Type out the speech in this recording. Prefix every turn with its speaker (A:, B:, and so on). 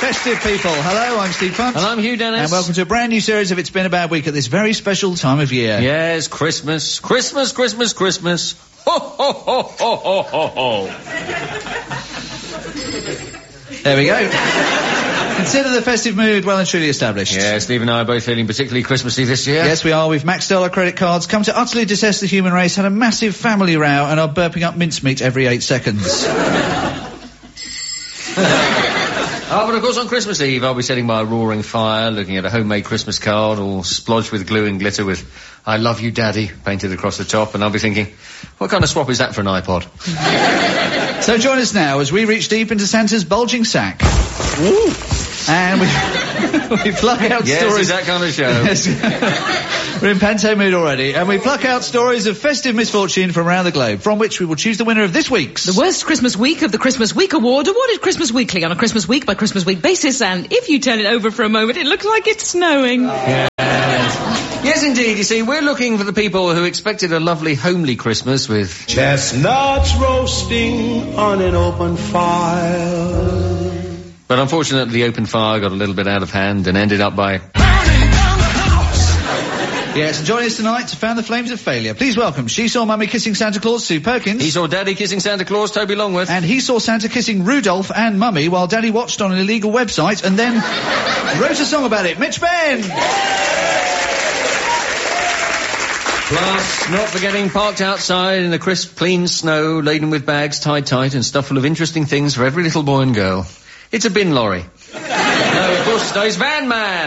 A: festive people. Hello, I'm Steve Punt.
B: And I'm Hugh Dennis.
A: And welcome to a brand new series of It's Been a Bad Week at this very special time of year.
B: Yes, Christmas. Christmas, Christmas, Christmas. Ho, ho, ho, ho, ho, ho, ho.
A: There we go. Consider the festive mood well and truly established.
B: Yeah, Steve and I are both feeling particularly Christmassy this year.
A: Yes, we are. We've maxed out our credit cards, come to utterly detest the human race, had a massive family row, and are burping up mincemeat every 8 seconds.
B: But of course on Christmas Eve I'll be sitting by a roaring fire looking at a homemade Christmas card all splodged with glue and glitter with "I love you Daddy" painted across the top, and I'll be thinking, what kind of swap is that for an iPod?
A: So join us now as we reach deep into Santa's bulging sack. Ooh. And we pluck out
B: yes,
A: stories...
B: Yes, it's that kind of show.
A: Yes. We're in Panto mood already, and we pluck out stories of festive misfortune from around the globe, from which we will choose the winner of this week's...
C: The worst Christmas week of the Christmas Week Award, awarded Christmas Weekly on a Christmas week by Christmas week basis, and if you turn it over for a moment, it looks like it's snowing.
B: Yes, indeed. You see, we're looking for the people who expected a lovely, homely Christmas with...
D: chestnuts roasting on an open fire.
B: But unfortunately, the open fire got a little bit out of hand and ended up by...
A: Yes, and joining us tonight to fan the flames of failure. Please welcome She Saw Mummy Kissing Santa Claus, Sue Perkins.
B: He saw Daddy kissing Santa Claus, Toby Longworth.
A: And he saw Santa kissing Rudolph and Mummy while Daddy watched on an illegal website and then wrote a song about it. Mitch Benn!
B: Plus, not forgetting parked outside in the crisp, clean snow, laden with bags tied tight and stuffed full of interesting things for every little boy and girl. It's a bin lorry. No, of course, it's Van Man.